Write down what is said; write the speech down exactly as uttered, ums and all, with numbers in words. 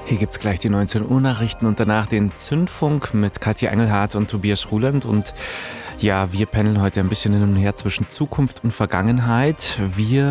Hier gibt's gleich die neunzehn Uhr Nachrichten und danach den Zündfunk mit Katja Engelhardt und Tobias Ruland. Und ja, wir pendeln heute ein bisschen hin und her zwischen Zukunft und Vergangenheit. Wir